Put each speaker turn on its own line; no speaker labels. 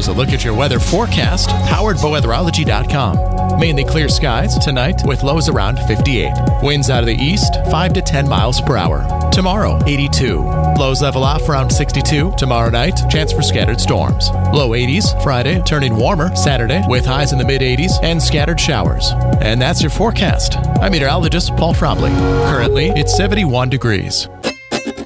Here's a look at your weather forecast, powered by weatherology.com. Mainly clear skies tonight with lows around 58. Winds out of the east, 5 to 10 miles per hour. Tomorrow, 82. Lows level off around 62. Tomorrow night, chance for scattered storms. Low 80s Friday, turning warmer Saturday with highs in the mid-80s and scattered showers. And that's your forecast. I'm meteorologist Paul Trombley. Currently, it's 71 degrees.